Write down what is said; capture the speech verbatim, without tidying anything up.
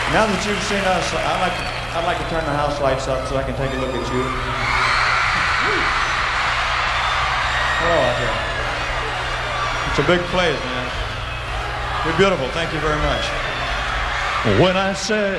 Now that you've seen us, I'd like to, I'd like to turn the house lights up so I can take a look at you. Hello out there. It's a big place, man. You're beautiful. Thank you very much. When I said